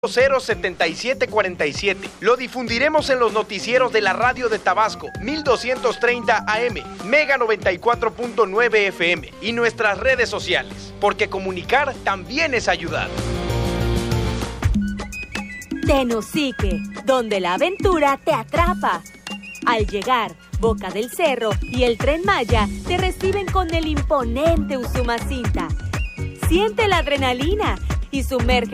07747. Lo difundiremos en los noticieros de la radio de Tabasco, 1230 AM, Mega 94.9 FM y nuestras redes sociales, porque comunicar también es ayudar. Tenosique, donde la aventura te atrapa. Al llegar, Boca del Cerro y el Tren Maya te reciben con el imponente Usumacinta. Siente la adrenalina y sumerge